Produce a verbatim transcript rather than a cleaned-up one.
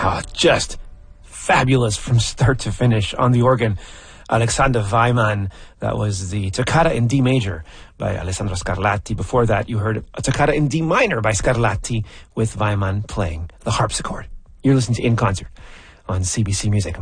Oh, just fabulous from start to finish on the organ. Alexander Weimann, that was the Toccata in D major by Alessandro Scarlatti. Before that, you heard a Toccata in D minor by Scarlatti with Weimann playing the harpsichord. You're listening to In Concert on C B C Music.